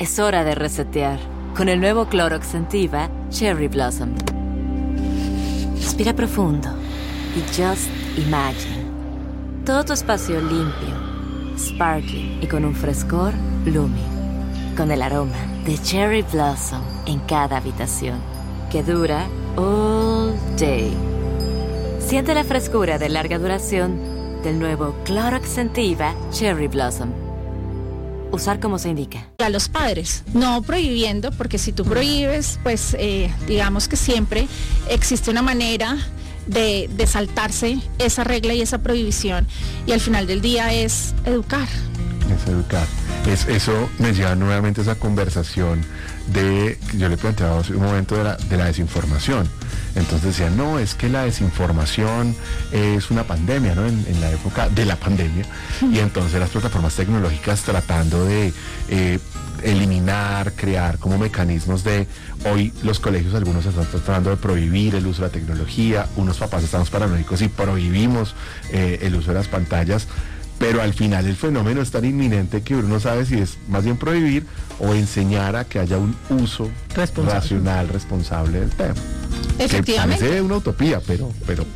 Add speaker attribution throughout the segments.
Speaker 1: Es hora de resetear con el nuevo Clorox Scentiva Cherry Blossom. Respira profundo y just imagine. Todo tu espacio limpio, sparkling y con un frescor blooming. Con el aroma de Cherry Blossom en cada habitación, que dura all day. Siente la frescura de larga duración del nuevo Clorox Scentiva Cherry Blossom. Usar como se indica.
Speaker 2: A los padres, no prohibiendo, porque si tú prohíbes, pues digamos que siempre existe una manera de saltarse esa regla y esa prohibición, y al final del día es educar.
Speaker 3: Es educar. Eso me lleva nuevamente a esa conversación de, yo le planteaba hace un momento de la desinformación. Entonces decían, no, es que la desinformación es una pandemia, ¿no? En la época de la pandemia. Y entonces las plataformas tecnológicas tratando de eliminar, crear como mecanismos de, hoy los colegios, algunos están tratando de prohibir el uso de la tecnología, unos papás estamos paranoicos y prohibimos el uso de las pantallas. Pero al final el fenómeno es tan inminente que uno no sabe si es más bien prohibir o enseñar a que haya un uso racional, responsable del tema.
Speaker 2: Efectivamente.
Speaker 3: Que parece una utopía, pero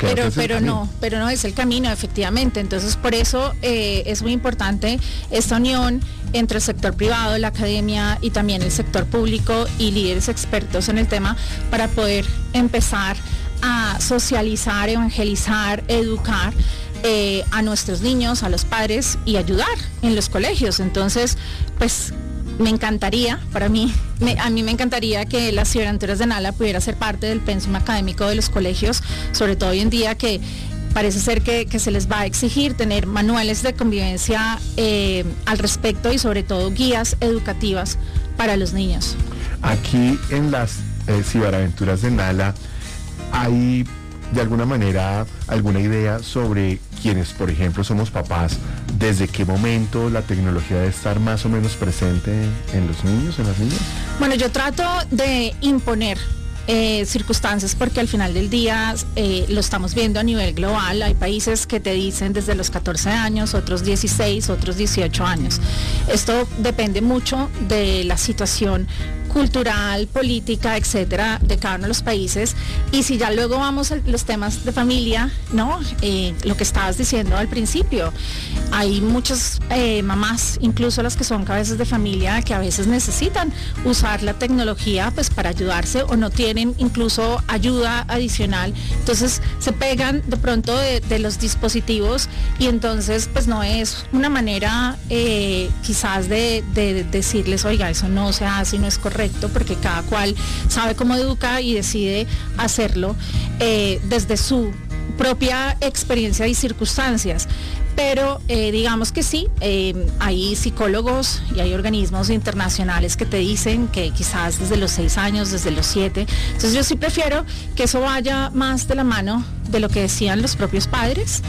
Speaker 2: no es el camino, efectivamente. Entonces, por eso es muy importante esta unión entre el sector privado, la academia y también el sector público y líderes expertos en el tema para poder empezar a socializar, evangelizar, educar a nuestros niños, a los padres y ayudar en los colegios. Entonces, pues me encantaría, a mí me encantaría que las ciberaventuras de Nala pudiera ser parte del pensum académico de los colegios, sobre todo hoy en día que parece ser que se les va a exigir tener manuales de convivencia al respecto y sobre todo guías educativas para los niños.
Speaker 3: Aquí en las ciberaventuras de Nala hay de alguna manera alguna idea sobre quienes, por ejemplo, somos papás, desde qué momento la tecnología debe estar más o menos presente en los niños, en las niñas.
Speaker 2: Bueno, yo trato de imponer circunstancias porque al final del día lo estamos viendo a nivel global. Hay países que te dicen desde los 14 años, otros 16, otros 18 años. Esto depende mucho de la situación cultural, política, etcétera, de cada uno de los países. Y si ya luego vamos a los temas de familia, ¿no? Lo que estabas diciendo al principio, hay muchas mamás, incluso las que son cabezas de familia, que a veces necesitan usar la tecnología pues para ayudarse o no tienen incluso ayuda adicional. Entonces se pegan de pronto de los dispositivos y entonces pues no es una manera quizás de decirles, oiga, eso no se hace y no es correcto, porque cada cual sabe cómo educar y decide hacerlo desde su propia experiencia y circunstancias. Pero digamos que sí, hay psicólogos y hay organismos internacionales que te dicen que quizás desde los 6 años, desde los 7. Entonces yo sí prefiero que eso vaya más de la mano de lo que decían los propios padres.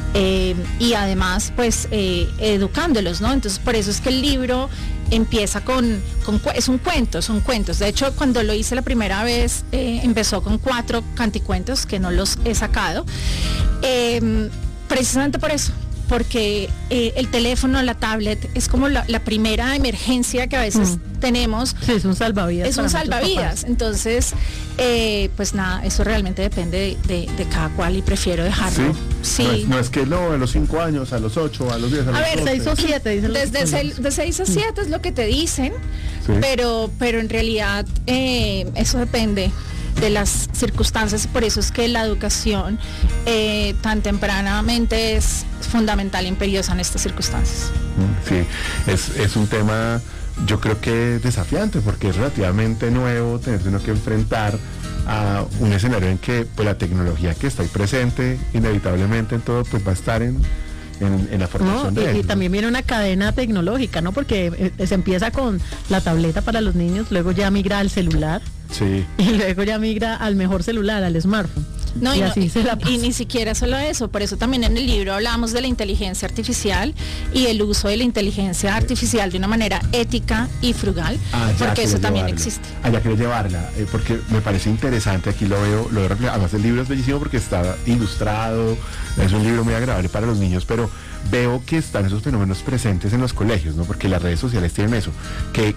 Speaker 2: Y además pues educándolos, ¿no? Entonces por eso es que el libro empieza son cuentos. De hecho, cuando lo hice la primera vez empezó con 4 canticuentos que no los he sacado, precisamente por eso, porque el teléfono, la tablet es como la primera emergencia que a veces tenemos.
Speaker 4: Sí, es un salvavidas.
Speaker 2: Es un salvavidas. Entonces, pues nada, eso realmente depende de cada cual y prefiero dejarlo.
Speaker 3: Sí. No es que a los 5 años, a los 8, a los 10, a los 12.
Speaker 4: 6 o 7, dicen
Speaker 2: de 6 a 7 es lo que te dicen, sí. pero en realidad eso depende de las circunstancias y por eso es que la educación tan tempranamente es fundamental e imperiosa en estas circunstancias.
Speaker 3: Sí, es un tema, yo creo que desafiante porque es relativamente nuevo tenerse uno que enfrentar a un escenario en que pues la tecnología que está ahí presente inevitablemente en todo pues va a estar en la formación de ellos.
Speaker 4: Y también viene una cadena tecnológica, ¿no? Porque se empieza con la tableta para los niños, luego ya migra al celular.
Speaker 3: Sí.
Speaker 4: Y luego ya migra al mejor celular, al smartphone.
Speaker 2: No, y ni siquiera solo eso, por eso también en el libro hablamos de la inteligencia artificial y el uso de la inteligencia artificial de una manera ética y frugal, porque eso también existe.
Speaker 3: Allá quería llevarla, porque me parece interesante, aquí lo veo reflejado. Además el libro es bellísimo porque está ilustrado, es un libro muy agradable para los niños, pero veo que están esos fenómenos presentes en los colegios, ¿no? Porque las redes sociales tienen eso, que